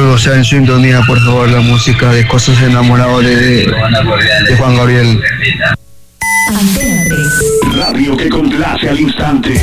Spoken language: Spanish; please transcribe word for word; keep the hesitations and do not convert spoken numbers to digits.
todo sea en sintonía, por favor, la música de Cosas Enamorados de, de Juan Gabriel. Antena tres. Radio que complace al instante.